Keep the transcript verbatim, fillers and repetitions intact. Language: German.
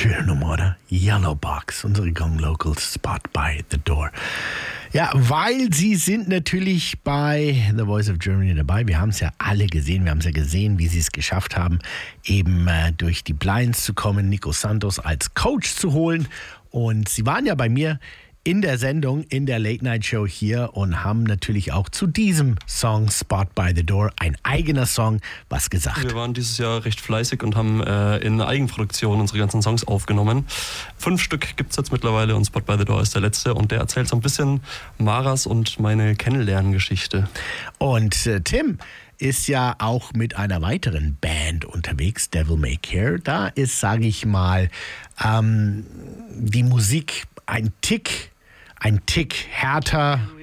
Schöne Nummer, oder? Yellow Box, unsere Gong Local Spot by the Door. Ja, weil sie sind natürlich bei The Voice of Germany dabei. Wir haben es ja alle gesehen. Wir haben es ja gesehen, wie sie es geschafft haben, eben äh, durch die Blinds zu kommen, Nico Santos als Coach zu holen. Und sie waren ja bei mir in der Sendung, in der Late-Night-Show hier und haben natürlich auch zu diesem Song Spot by the Door, ein eigener Song, was gesagt. Wir waren dieses Jahr recht fleißig und haben äh, in Eigenproduktion unsere ganzen Songs aufgenommen. Fünf Stück gibt es jetzt mittlerweile und Spot by the Door ist der letzte und der erzählt so ein bisschen Maras und meine Kennenlerngeschichte. Und äh, Tim ist ja auch mit einer weiteren Band unterwegs, Devil May Care. Da ist, sage ich mal, ähm, die Musik ein Tick, ein Tick härter,